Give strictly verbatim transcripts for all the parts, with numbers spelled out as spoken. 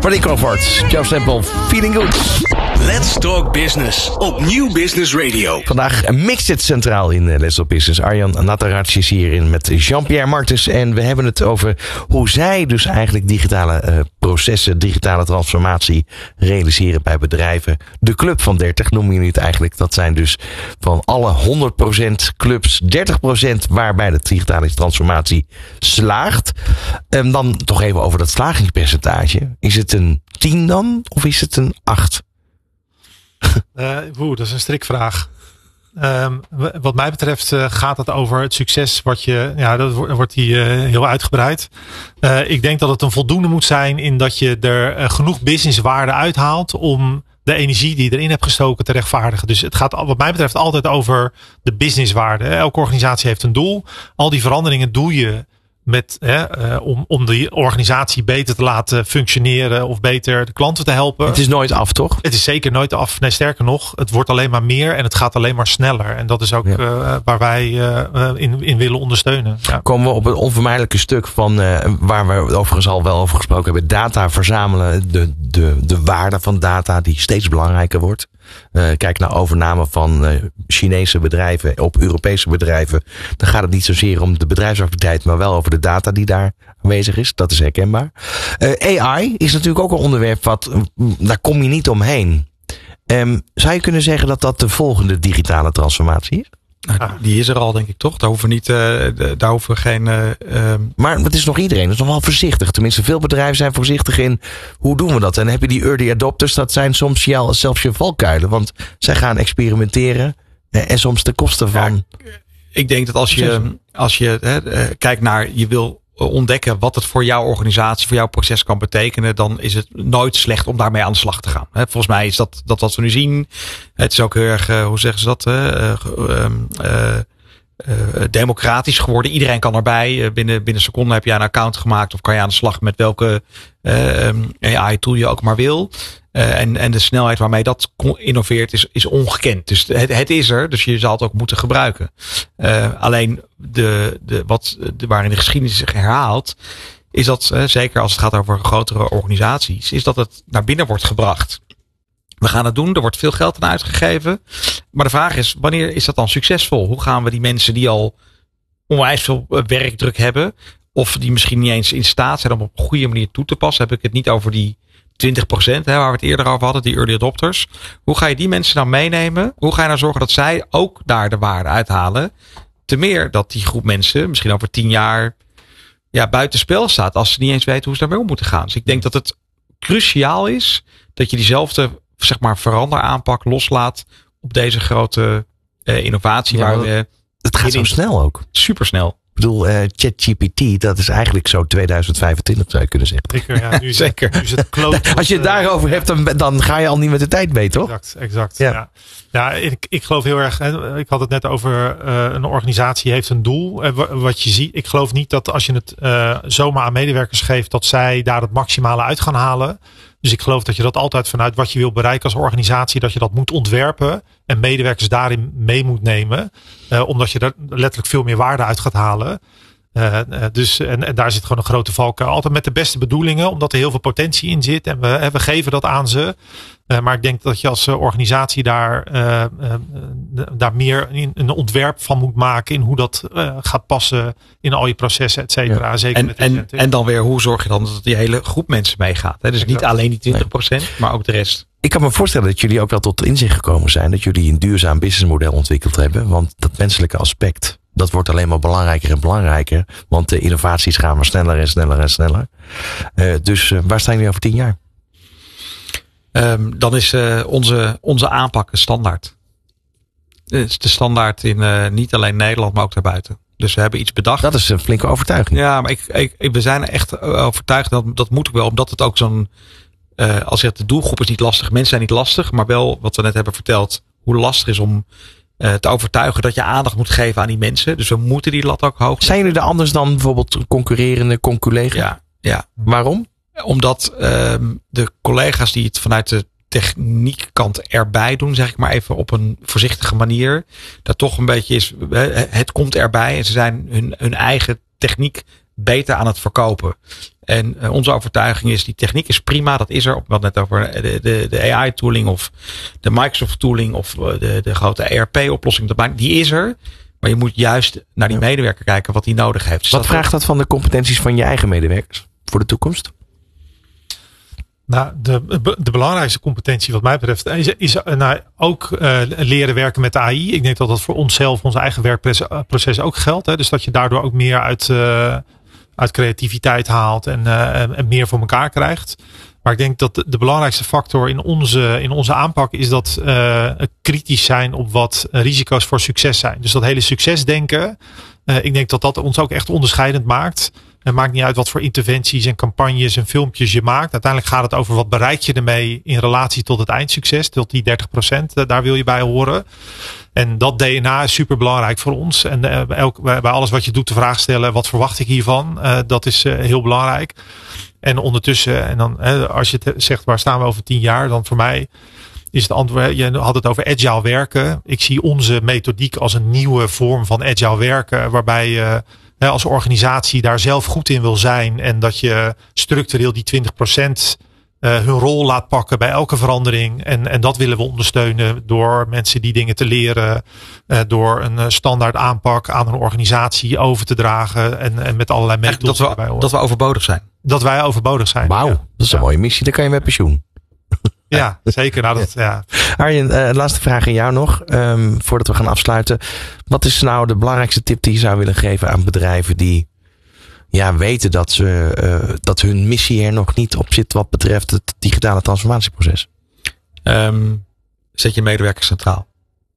Ronnie Crawford, Joe Sample, Feeling Good. Let's Talk Business op Nieuw Business Radio. Vandaag mixt het centraal in Let's Talk Business. Arjan Natarac is hierin met Jean-Pierre Martens. En we hebben het over hoe zij dus eigenlijk digitale uh, processen, digitale transformatie realiseren bij bedrijven. De Club van dertig noemen jullie het eigenlijk. Dat zijn dus van alle honderd procent clubs dertig procent waarbij de digitale transformatie slaagt. En dan toch even over dat slagingspercentage. Is het een tien dan of is het een acht? Uh, woe, dat is een strikvraag. Um, wat mij betreft uh, gaat het over het succes wat je, ja, dat wordt die uh, heel uitgebreid. Uh, ik denk dat het een voldoende moet zijn in dat je er uh, genoeg businesswaarde uithaalt om de energie die je erin hebt gestoken te rechtvaardigen. Dus het gaat wat mij betreft altijd over de businesswaarde. Elke organisatie heeft een doel. Al die veranderingen doe je met, hè, uh, om, om de organisatie beter te laten functioneren of beter de klanten te helpen. Het is nooit af, toch? Het is zeker nooit af. Nee, sterker nog, het wordt alleen maar meer en het gaat alleen maar sneller. En dat is ook ja. uh, waar wij uh, in, in willen ondersteunen. Ja. Komen we op het onvermijdelijke stuk van uh, waar we overigens al wel over gesproken hebben. Data verzamelen, de, de, de waarde van data die steeds belangrijker wordt. Uh, kijk naar overname van uh, Chinese bedrijven op Europese bedrijven. Dan gaat het niet zozeer om de bedrijfsactiviteit, maar wel over de data die daar aanwezig is. Dat is herkenbaar. Uh, A I is natuurlijk ook een onderwerp wat, uh, daar kom je niet omheen. Um, zou je kunnen zeggen dat dat de volgende digitale transformatie is? Nou, die is er al, denk ik, toch? Daar hoeven we niet, uh, daar hoeven we geen. Uh, uh... Maar het is nog iedereen, dat is nog wel voorzichtig. Tenminste, veel bedrijven zijn voorzichtig in hoe doen we dat? En dan heb je die early adopters, dat zijn soms jou, zelfs je valkuilen. Want zij gaan experimenteren uh, en soms ten koste van. Ja, ik denk dat als je, als je hè, uh, kijkt naar, je wil ontdekken wat het voor jouw organisatie, voor jouw proces kan betekenen, dan is het nooit slecht om daarmee aan de slag te gaan. Volgens mij is dat, dat wat we nu zien. Het is ook heel erg, hoe zeggen ze dat, uh, uh, uh, uh, democratisch geworden. Iedereen kan erbij. Binnen, binnen seconden heb je een account gemaakt of kan je aan de slag met welke uh, A I-tool je ook maar wil. Uh, en, en de snelheid waarmee dat innoveert is, is ongekend. Dus het, het is er, dus je zal het ook moeten gebruiken. Uh, alleen de, de, wat, de, waarin de geschiedenis zich herhaalt, is dat, uh, zeker als het gaat over grotere organisaties, is dat het naar binnen wordt gebracht. We gaan het doen, er wordt veel geld aan uitgegeven. Maar de vraag is, wanneer is dat dan succesvol? Hoe gaan we die mensen die al onwijs veel werkdruk hebben, of die misschien niet eens in staat zijn om op een goede manier toe te passen, heb ik het niet over die twintig procent, hè, waar we het eerder over hadden, die early adopters. Hoe ga je die mensen nou meenemen? Hoe ga je nou zorgen dat zij ook daar de waarde uithalen? Te meer dat die groep mensen misschien over tien jaar ja, buitenspel staat, als ze niet eens weten hoe ze daarmee om moeten gaan. Dus ik denk dat het cruciaal is dat je diezelfde, zeg maar, veranderaanpak loslaat op deze grote uh, innovatie. Ja, waar we het gaat zo snel ook. Supersnel. Ik bedoel, uh, ChatGPT, dat is eigenlijk zo tweeduizend vijfentwintig, zou je kunnen zeggen. Zeker, ja. Nu is Zeker. Het, nu is het kloot. Als je het daarover hebt, dan, dan ga je al niet met de tijd mee, toch? Exact, exact. Ja, ja. ja ik, ik geloof heel erg, hè, ik had het net over uh, een organisatie heeft een doel. Uh, wat je ziet, ik geloof niet dat als je het uh, zomaar aan medewerkers geeft, dat zij daar het maximale uit gaan halen. Dus ik geloof dat je dat altijd vanuit wat je wil bereiken als organisatie, dat je dat moet ontwerpen en medewerkers daarin mee moet nemen. Uh, omdat je daar letterlijk veel meer waarde uit gaat halen. Uh, uh, dus, en, en daar zit gewoon een grote valkuil. Altijd met de beste bedoelingen, omdat er heel veel potentie in zit. En we, we geven dat aan ze. Uh, maar ik denk dat je als organisatie daar, uh, uh, daar meer in, een ontwerp van moet maken. In hoe dat uh, gaat passen in al je processen, et cetera. Ja. Zeker en, met en, en dan weer, hoe zorg je dan dat die hele groep mensen meegaat? Hè? Dus exact. Niet alleen die twintig procent, nee. Maar ook de rest. Ik kan me voorstellen dat jullie ook wel tot inzicht gekomen zijn. Dat jullie een duurzaam businessmodel ontwikkeld hebben. Want dat menselijke aspect, dat wordt alleen maar belangrijker en belangrijker. Want de innovaties gaan maar sneller en sneller en sneller. Uh, dus uh, waar staan jullie over tien jaar? Um, dan is uh, onze, onze aanpak standaard. Het is de standaard in uh, niet alleen Nederland, maar ook daarbuiten. Dus we hebben iets bedacht. Dat is een flinke overtuiging. Ja, maar ik, ik, ik, we zijn echt overtuigd. Dat, dat moet ook wel, omdat het ook zo'n Uh, als je het, de doelgroep is niet lastig, mensen zijn niet lastig, maar wel wat we net hebben verteld, hoe lastig is om uh, te overtuigen dat je aandacht moet geven aan die mensen. Dus we moeten die lat ook hoog. Zijn jullie er anders dan bijvoorbeeld concurrerende conculega's? Ja, ja. Waarom? Omdat uh, de collega's die het vanuit de techniekkant erbij doen, zeg ik maar even op een voorzichtige manier, dat toch een beetje is, het komt erbij en ze zijn hun, hun eigen techniek beter aan het verkopen. En uh, onze overtuiging is, die techniek is prima. Dat is er. Op wat net over de, de, de A I tooling of de Microsoft tooling of de, de grote E R P oplossing. Die is er. Maar je moet juist naar die medewerker kijken wat hij nodig heeft. Dus wat dat vraagt dat van de competenties van je eigen medewerkers voor de toekomst? Nou, de, de belangrijkste competentie wat mij betreft is, is nou, ook uh, leren werken met de A I. Ik denk dat dat voor onszelf, ons eigen werkproces ook geldt. Hè. Dus dat je daardoor ook meer uit, uh, uit creativiteit haalt en, uh, en meer voor elkaar krijgt. Maar ik denk dat de, de belangrijkste factor in onze, in onze aanpak is dat uh, kritisch zijn op wat risico's voor succes zijn. Dus dat hele succesdenken, uh, ik denk dat dat ons ook echt onderscheidend maakt. Het maakt niet uit wat voor interventies en campagnes en filmpjes je maakt. Uiteindelijk gaat het over wat bereik je ermee in relatie tot het eindsucces. Tot die dertig procent, daar wil je bij horen. En dat D N A is super belangrijk voor ons. En uh, bij, elk, bij alles wat je doet de vraag stellen, wat verwacht ik hiervan? Uh, dat is uh, heel belangrijk. En ondertussen, en dan uh, als je het zegt waar staan we over tien jaar, dan voor mij is het antwoord, je had het over agile werken. Ik zie onze methodiek als een nieuwe vorm van agile werken, waarbij je uh, als organisatie daar zelf goed in wil zijn en dat je structureel die twintig procent uh, hun rol laat pakken bij elke verandering. En, en dat willen we ondersteunen door mensen die dingen te leren, uh, door een uh, standaard aanpak aan een organisatie over te dragen en, en met allerlei methoden dat we, dat we overbodig zijn. Dat wij overbodig zijn. Wauw, ja. dat is een ja. mooie missie. Dan kan je met pensioen. Ja, zeker. Nou, dat, ja. Arjen, uh, laatste vraag aan jou nog. Um, voordat we gaan afsluiten. Wat is nou de belangrijkste tip die je zou willen geven aan bedrijven die ja, weten dat, ze, uh, dat hun missie er nog niet op zit wat betreft het digitale transformatieproces? Um, zet je medewerkers centraal.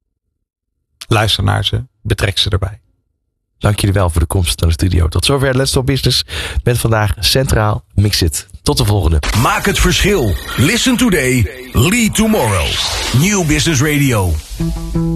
Luister naar ze. Betrek ze erbij. Dank jullie wel voor de komst naar de studio. Tot zover Let's Talk Business met vandaag Centraal Mixit. Tot de volgende. Maak het verschil. Listen today. Lead tomorrow. Nieuw Business Radio.